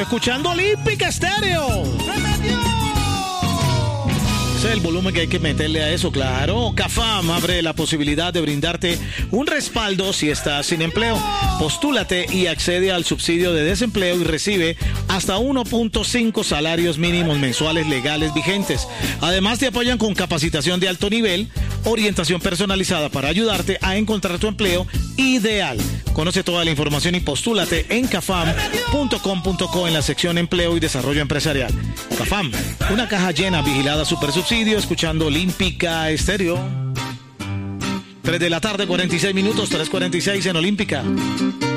escuchando Olímpica Estéreo. Ese es el volumen que hay que meterle a eso, claro. CAFAM abre la posibilidad de brindarte un respaldo si estás sin empleo. Postúlate y accede al subsidio de desempleo y recibe hasta 1.5 salarios mínimos mensuales legales vigentes. Además, te apoyan con capacitación de alto nivel, orientación personalizada para ayudarte a encontrar tu empleo ideal. Conoce toda la información y postúlate en cafam.com.co en la sección Empleo y Desarrollo Empresarial. CAFAM, una caja llena, vigilada, super subsidio, escuchando Olímpica Estéreo. 3 de la tarde, 46 minutos, 3:46 en Olímpica.